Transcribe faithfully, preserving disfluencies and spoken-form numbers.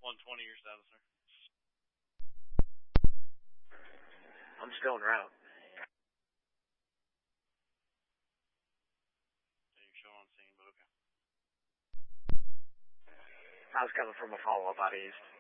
one twenty your status, sir. I'm still en route. Yeah, you're showing on scene, but okay. I was coming from a follow-up out east.